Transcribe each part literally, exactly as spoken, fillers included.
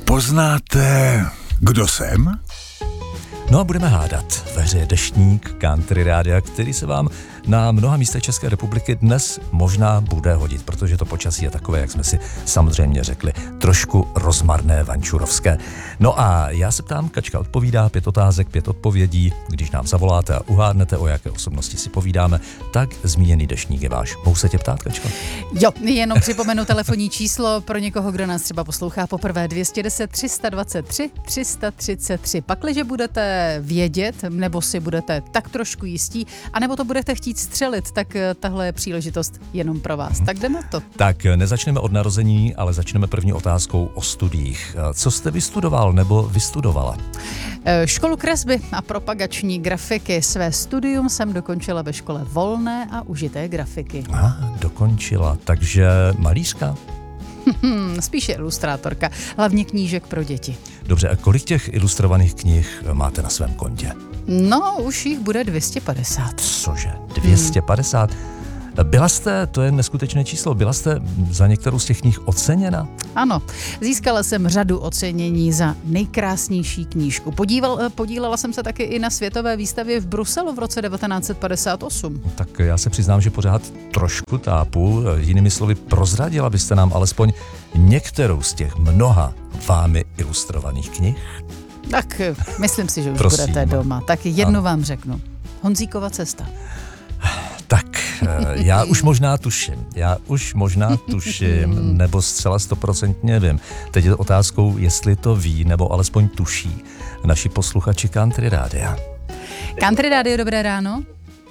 Poznáte, kdo jsem? No a budeme hádat. Ve hře je Deštník, country rádia, který se vám na mnoha místech České republiky dnes možná bude hodit, protože to počasí je takové, jak jsme si samozřejmě řekli, trošku rozmarné, vančurovské. No a já se ptám, Kačka odpovídá, pět otázek, pět odpovědí. Když nám zavoláte a uhádnete, o jaké osobnosti si povídáme, tak zmíněný Deštník je váš. Mohu se tě ptát, Kačko? Jo, jenom připomenu telefonní číslo pro někoho, kdo nás třeba poslouchá poprvé dvě stě deset, tři sta dvacet tři, tři sta třicet tři. Pakliže budete vědět, nebo si budete tak trošku jistí, anebo to budete chtít střelit, tak tahle je příležitost jenom pro vás. Tak jdeme to. Tak nezačneme od narození, ale začneme první otázkou o studiích. Co jste vystudoval nebo vystudovala? Školu kresby a propagační grafiky. Své studium jsem dokončila ve škole volné a užité grafiky. A, dokončila, takže malířka? Hmm, spíše ilustrátorka, hlavně knížek pro děti. Dobře, a kolik těch ilustrovaných knih máte na svém kontě? No, už jich bude dvě stě padesát. Cože? dvě stě padesát? Hmm. Byla jste, to je neskutečné číslo, byla jste za některou z těch knih oceněna? Ano, získala jsem řadu ocenění za nejkrásnější knížku. Podíval, podílela jsem se taky i na světové výstavě v Bruselu v roce devatenáct set padesát osm. Tak já se přiznám, že pořád trošku tápu. Jinými slovy, prozradila byste nám alespoň některou z těch mnoha vámi ilustrovaných knih? Tak myslím si, že už Prosím. budete doma. Tak jednu ano. vám řeknu. Honzíkova cesta. Tak, já už možná tuším, já už možná tuším, nebo zcela stoprocentně vím. Teď je otázkou, jestli to ví, nebo alespoň tuší naši posluchači Country Rádia. Country Rádio, dobré ráno.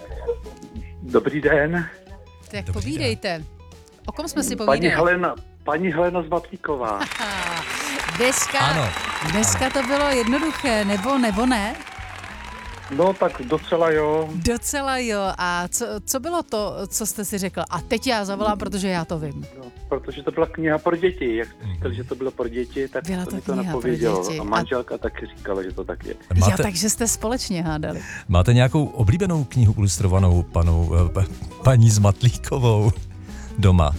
Dobrý den. Tak Dobrý povídejte. O kom jsme si Paní povídali? Helena, paní Helena Zmatlíková. Dneska, Ano. dneska to bylo jednoduché, nebo nebo ne? No tak docela jo. Docela jo. A co, co bylo to, co jste si řekla? A teď já zavolám, protože já to vím. No, protože to byla kniha pro děti. Jak jste říkali, že to bylo pro děti, tak Byla to to mi to kniha pro napovědělo. děti. A A- manželka taky říkala, že to tak je. Jo, Máte, takže jste společně hádali. máte nějakou oblíbenou knihu ilustrovanou panou, pa, paní Zmatlíkovou doma?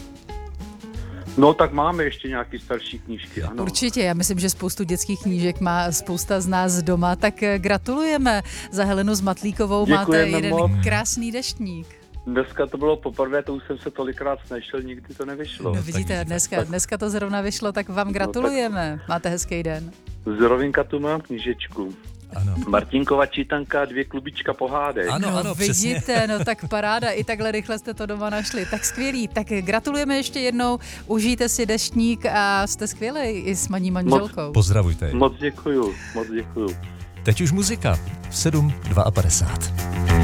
No tak máme ještě nějaký starší knížky, ano. Určitě, já myslím, že spoustu dětských knížek má spousta z nás doma, tak gratulujeme za Helenu Zmatlíkovou, máte Děkujeme jeden moc. krásný deštník. Dneska to bylo poprvé, to už jsem se tolikrát snažil, nikdy to nevyšlo. No vidíte, dneska, dneska to zrovna vyšlo, tak vám gratulujeme. Máte hezký den. Z Rovinka tu mám knížečku. Ano. Martinkova čítanka, dvě klubička pohádek. Ano, No ano, přesně. vidíte, no tak paráda, i takhle rychle jste to doma našli. Tak skvělý, tak gratulujeme ještě jednou, užijte si deštník a jste skvělý i s maní manželkou. Pozdravujte ji. Moc děkuju, moc děkuju. Teď už muzika. sedm padesát dva.